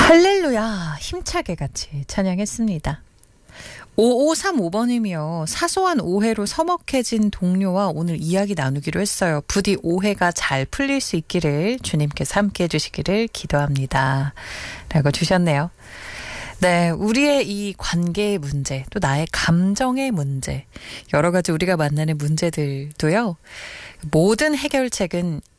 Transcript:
할렐루야 힘차게 같이 찬양했습니다. 5535번이며 사소한 오해로 서먹해진 동료와 오늘 이야기 나누기로 했어요. 부디 오해가 잘 풀릴 수 있기를 주님께서 함께해 주시기를 기도합니다. 라고 주셨네요. 네, 우리의 이 관계의 문제, 또 나의 감정의 문제, 여러 가지 우리가 만나는 문제들도요. 모든 해결책은